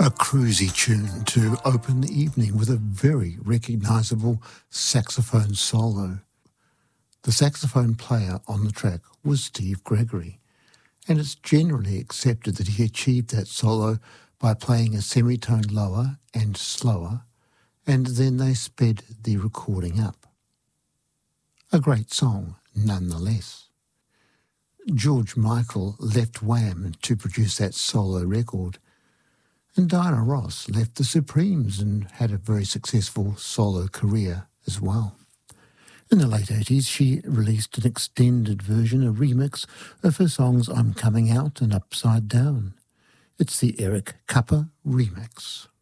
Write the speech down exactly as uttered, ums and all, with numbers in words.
A cruisy tune to open the evening with a very recognisable saxophone solo. The saxophone player on the track was Steve Gregory, and it's generally accepted that he achieved that solo by playing a semitone lower and slower, and then they sped the recording up. A great song, nonetheless. George Michael left Wham to produce that solo record, and Diana Ross left the Supremes and had a very successful solo career as well. In the late eighties, she released an extended version, a remix of her songs I'm Coming Out and Upside Down. It's the Eric Kupper remix.